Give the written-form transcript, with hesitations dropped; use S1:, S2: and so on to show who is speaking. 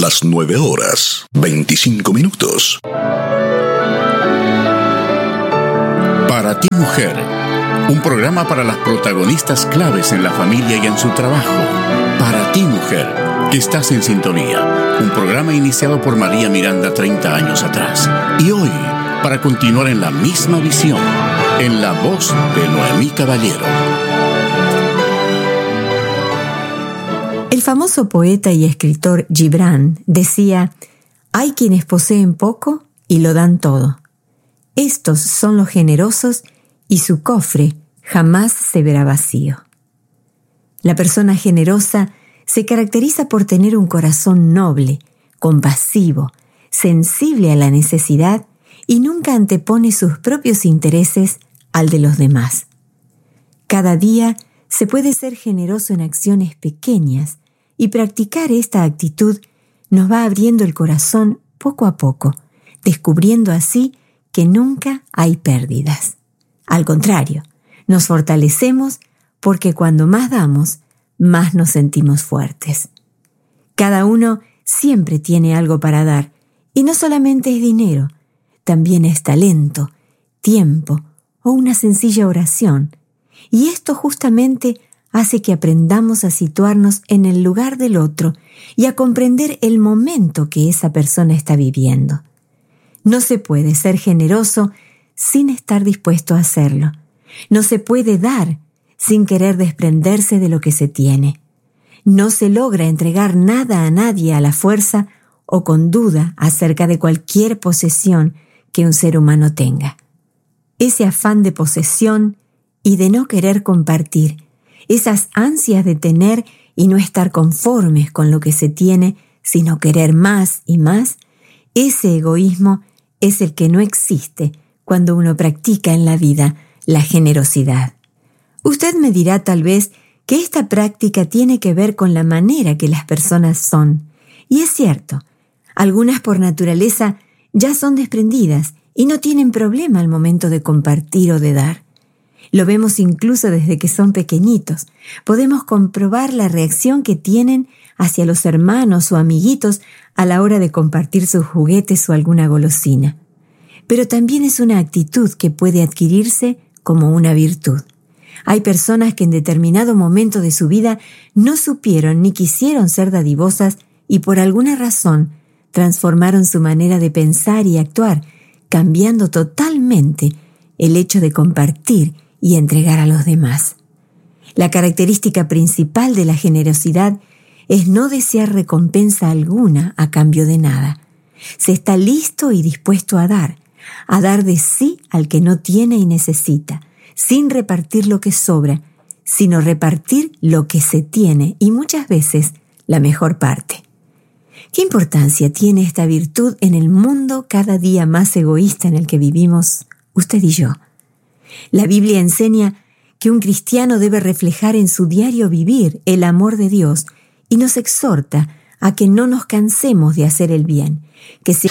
S1: las 9:25.
S2: Para ti, mujer, un programa para las protagonistas claves en la familia y en su trabajo. Para ti, mujer, que estás en sintonía. Un programa iniciado por María Miranda 30 años atrás. Y hoy, para continuar en la misma visión, en la voz de Noemí Caballero.
S3: El famoso poeta y escritor Gibran decía: hay quienes poseen poco y lo dan todo. Estos son los generosos y su cofre jamás se verá vacío. La persona generosa se caracteriza por tener un corazón noble, compasivo, sensible a la necesidad y nunca antepone sus propios intereses al de los demás. Cada día se puede ser generoso en acciones pequeñas y practicar esta actitud nos va abriendo el corazón poco a poco, descubriendo así que nunca hay pérdidas. Al contrario, nos fortalecemos porque cuando más damos, más nos sentimos fuertes. Cada uno siempre tiene algo para dar, y no solamente es dinero, también es talento, tiempo o una sencilla oración. Y esto justamente hace que aprendamos a situarnos en el lugar del otro y a comprender el momento que esa persona está viviendo. No se puede ser generoso sin estar dispuesto a hacerlo. No se puede dar sin querer desprenderse de lo que se tiene. No se logra entregar nada a nadie a la fuerza o con duda acerca de cualquier posesión que un ser humano tenga. Ese afán de posesión y de no querer compartir, esas ansias de tener y no estar conformes con lo que se tiene, sino querer más y más, ese egoísmo es el que no existe cuando uno practica en la vida la generosidad. Usted me dirá tal vez que esta práctica tiene que ver con la manera que las personas son. Y es cierto, algunas por naturaleza ya son desprendidas y no tienen problema al momento de compartir o de dar. Lo vemos incluso desde que son pequeñitos. Podemos comprobar la reacción que tienen hacia los hermanos o amiguitos a la hora de compartir sus juguetes o alguna golosina. Pero también es una actitud que puede adquirirse como una virtud. Hay personas que en determinado momento de su vida no supieron ni quisieron ser dadivosas y por alguna razón transformaron su manera de pensar y actuar, cambiando totalmente el hecho de compartir y entregar a los demás. La característica principal de la generosidad es no desear recompensa alguna a cambio de nada. Se está listo y dispuesto a dar de sí al que no tiene y necesita, sin repartir lo que sobra, sino repartir lo que se tiene y muchas veces la mejor parte. ¿Qué importancia tiene esta virtud en el mundo cada día más egoísta en el que vivimos usted y yo? La Biblia enseña que un cristiano debe reflejar en su diario vivir el amor de Dios y nos exhorta a que no nos cansemos de hacer el bien, que